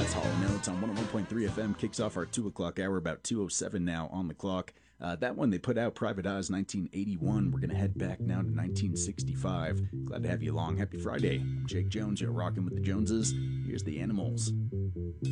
That's Hall & Oates on 101.3 FM. Kicks off our 2 o'clock hour, about 2:07 now on the clock. That one they put out, Private Eyes, 1981. We're going to head back now to 1965. Glad to have you along. Happy Friday. I'm Jake Jones. You're rocking with the Joneses. Here's the Animals.